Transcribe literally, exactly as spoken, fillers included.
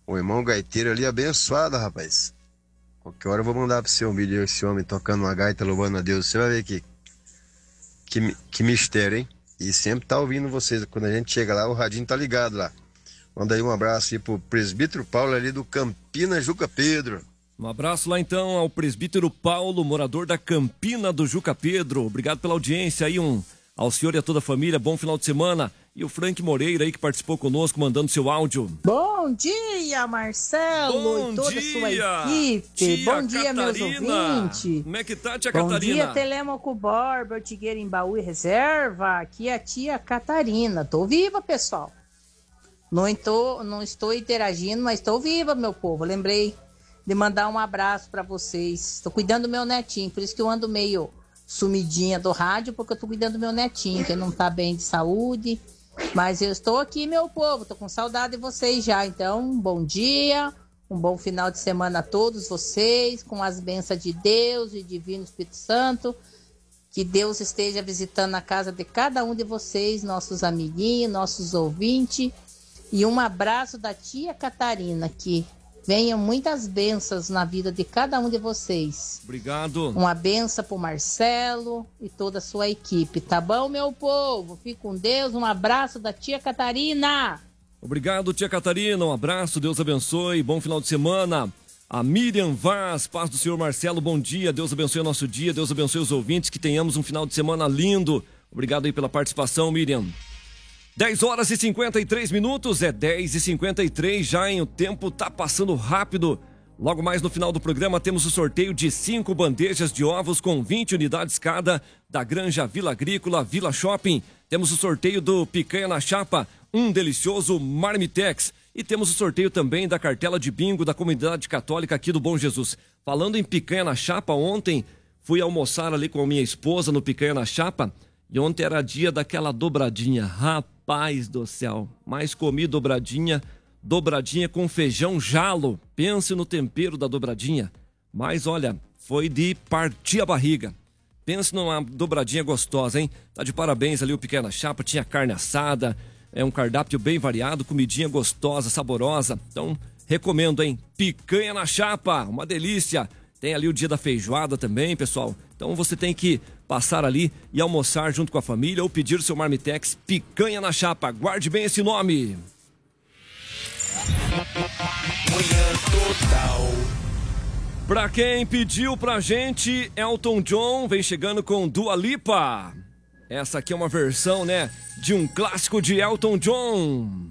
O irmão gaiteiro ali abençoado, rapaz. Qualquer hora eu vou mandar pra você um vídeo esse homem tocando uma gaita, louvando a Deus. Você vai ver que, que, que mistério, hein? E sempre tá ouvindo vocês. Quando a gente chega lá, o radinho tá ligado lá. Manda aí um abraço aí pro presbítero Paulo ali do Campina Juca Pedro. Um abraço lá então ao presbítero Paulo, morador da Campina do Juca Pedro. Obrigado pela audiência aí, um ao senhor e a toda a família. Bom final de semana. E o Frank Moreira aí que participou conosco, mandando seu áudio. Bom dia, Marcelo Bom e toda dia, a sua equipe. tia Bom dia, Catarina. meus ouvintes. Como é que tá, tia Bom Catarina? dia, Telêmaco Borba, Ortigueira em Baú e Reserva. Aqui é a tia Catarina. Tô viva, pessoal. Não estou, não estou interagindo, mas estou viva, meu povo. Lembrei de mandar um abraço para vocês. Estou cuidando do meu netinho, por isso que eu ando meio sumidinha do rádio, porque eu estou cuidando do meu netinho, que não tá bem de saúde. Mas eu estou aqui, meu povo, estou com saudade de vocês já. Então, bom dia, um bom final de semana a todos vocês, com as bênçãos de Deus e Divino Espírito Santo. Que Deus esteja visitando a casa de cada um de vocês, nossos amiguinhos, nossos ouvintes. E um abraço da tia Catarina, que venham muitas bênçãos na vida de cada um de vocês. Obrigado. Uma benção pro Marcelo e toda a sua equipe, tá bom, meu povo? Fique com Deus, um abraço da tia Catarina. Obrigado, tia Catarina, um abraço, Deus abençoe, bom final de semana. A Miriam Vaz, paz do senhor Marcelo, bom dia, Deus abençoe o nosso dia, Deus abençoe os ouvintes, que tenhamos um final de semana lindo. Obrigado aí pela participação, Miriam. dez horas e cinquenta e três minutos, é dez e cinquenta e três já, hein? O tempo tá passando rápido. Logo mais no final do programa temos o sorteio de cinco bandejas de ovos com vinte unidades cada da Granja Vila Agrícola, Vila Shopping. Temos o sorteio do Picanha na Chapa, um delicioso Marmitex. E temos o sorteio também da cartela de bingo da comunidade católica aqui do Bom Jesus. Falando em Picanha na Chapa, ontem fui almoçar ali com a minha esposa no Picanha na Chapa. E ontem era dia daquela dobradinha. Rapaz do céu, mas comi dobradinha, dobradinha com feijão jalo. Pense no tempero da dobradinha. Mas olha, foi de partir a barriga. Pense numa dobradinha gostosa, hein? Tá de parabéns ali o Picanha na Chapa, tinha carne assada, é um cardápio bem variado, comidinha gostosa, saborosa. Então, recomendo, hein? Picanha na Chapa, uma delícia. Tem ali o dia da feijoada também, pessoal. Então você tem que passar ali e almoçar junto com a família ou pedir o seu Marmitex Picanha na Chapa. Guarde bem esse nome. Pra quem pediu pra gente, Elton John vem chegando com Dua Lipa. Essa aqui é uma versão, né, de um clássico de Elton John.